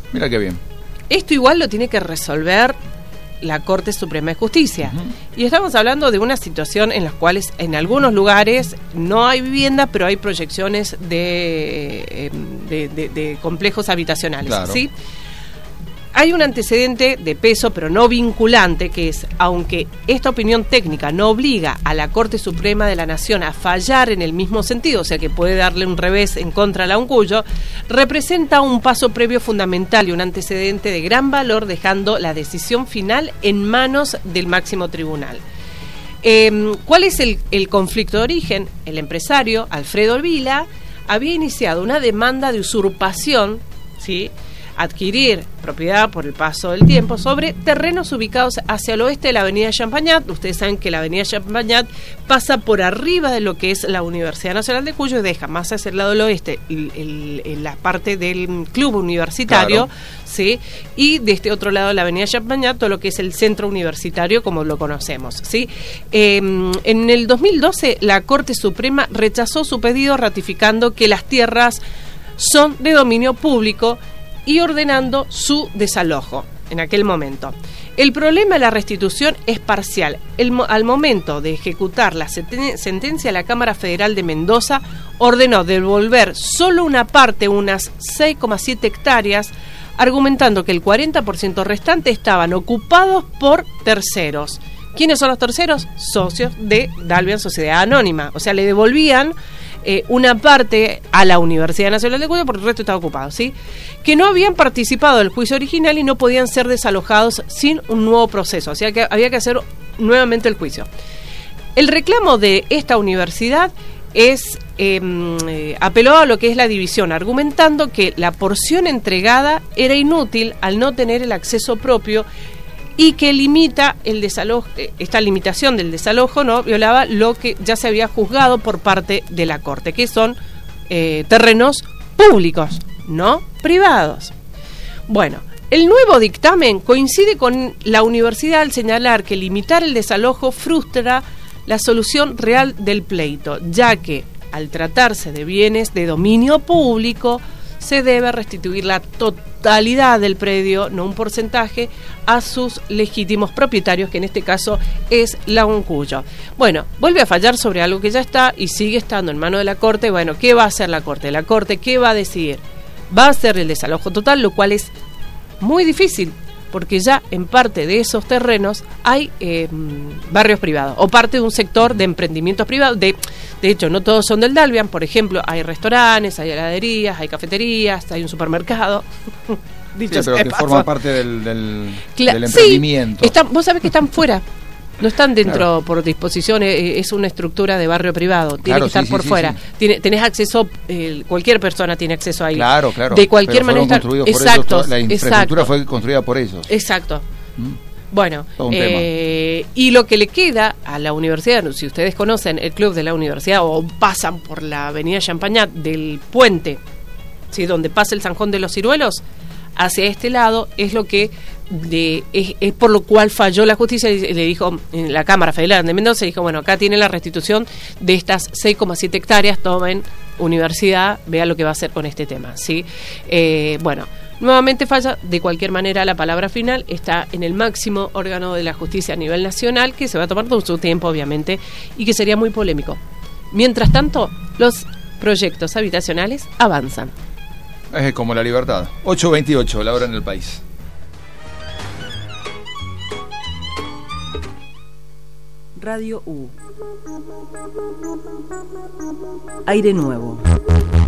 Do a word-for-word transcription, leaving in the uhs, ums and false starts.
Mira qué bien. Esto igual lo tiene que resolver la Corte Suprema de Justicia. Uh-huh. Y estamos hablando de una situación en la cual en algunos lugares no hay vivienda, pero hay proyecciones de, de, de, de complejos habitacionales. Claro. ¿Sí? Hay un antecedente de peso, pero no vinculante, que es, aunque esta opinión técnica no obliga a la Corte Suprema de la Nación a fallar en el mismo sentido, o sea que puede darle un revés en contra a la Uncuyo, representa un paso previo fundamental y un antecedente de gran valor, dejando la decisión final en manos del máximo tribunal. Eh, ¿Cuál es el, el conflicto de origen? El empresario, Alfredo Vila, había iniciado una demanda de usurpación, ¿sí?, adquirir propiedad por el paso del tiempo sobre terrenos ubicados hacia el oeste de la avenida Champagnat. Ustedes saben que la avenida Champagnat pasa por arriba de lo que es la Universidad Nacional de Cuyo y deja más hacia el lado del oeste el, el, el, la parte del club universitario, claro, ¿sí? Y de este otro lado de la avenida Champagnat todo lo que es el centro universitario como lo conocemos, ¿sí? Eh, en el dos mil doce la Corte Suprema rechazó su pedido ratificando que las tierras son de dominio público y ordenando su desalojo en aquel momento. El problema de la restitución es parcial. El, al momento de ejecutar la seten- sentencia, la Cámara Federal de Mendoza ordenó devolver solo una parte, unas seis coma siete hectáreas, argumentando que el cuarenta por ciento restante estaban ocupados por terceros. ¿Quiénes son los terceros? Socios de Dalvian Sociedad Anónima. O sea, le devolvían Eh, una parte a la Universidad Nacional de Cuyo porque el resto estaba ocupado, ¿sí? Que no habían participado del juicio original y no podían ser desalojados sin un nuevo proceso, o sea que había que hacer nuevamente el juicio. El reclamo de esta universidad es eh, eh, apeló a lo que es la división, argumentando que la porción entregada era inútil al no tener el acceso propio y que limita el desalojo, esta limitación del desalojo, ¿no?, violaba lo que ya se había juzgado por parte de la Corte, que son eh, terrenos públicos, no privados. Bueno, el nuevo dictamen coincide con la universidad al señalar que limitar el desalojo frustra la solución real del pleito, ya que al tratarse de bienes de dominio público se debe restituir la totalidad del predio, no un porcentaje, a sus legítimos propietarios, que en este caso es la Uncuyo. Bueno, vuelve a fallar sobre algo que ya está y sigue estando en manos de la Corte. Bueno, ¿qué va a hacer la Corte? La Corte, ¿qué va a decidir? Va a hacer el desalojo total, lo cual es muy difícil, porque ya en parte de esos terrenos hay eh, barrios privados, o parte de un sector de emprendimientos privados. De, de hecho, no todos son del Dalvian, por ejemplo, hay restaurantes, hay heladerías, hay cafeterías, hay un supermercado. Dicho sí, pero que paso. Forma parte del, del, Cla- del emprendimiento. Sí, están, vos sabés que están fuera. No están dentro, claro, por disposición, eh, es una estructura de barrio privado, tiene claro, que estar sí, por sí, fuera. Sí, sí. Tiene, tenés acceso, eh, cualquier persona tiene acceso ahí. Claro, claro. De cualquier pero manera. Fueron Está, exacto, por ellos, la infraestructura exacto. fue construida por ellos. Exacto. ¿Mm? Bueno, un eh, y lo que le queda a la universidad, si ustedes conocen el club de la universidad o pasan por la avenida Champagnat del puente, ¿sí?, donde pasa el Zanjón de los Ciruelos, hacia este lado es lo que de, es, es por lo cual falló la justicia y le dijo en la Cámara Federal de Mendoza, dijo, bueno, acá tiene la restitución de estas seis coma siete hectáreas, tomen universidad, vea lo que va a hacer con este tema, ¿sí? Eh, bueno, nuevamente falla. De cualquier manera, la palabra final está en el máximo órgano de la justicia a nivel nacional, que se va a tomar todo su tiempo, obviamente, y que sería muy polémico. Mientras tanto, los proyectos habitacionales avanzan. Es como la libertad. ocho veintiocho, la hora en el país. Radio U. Aire nuevo.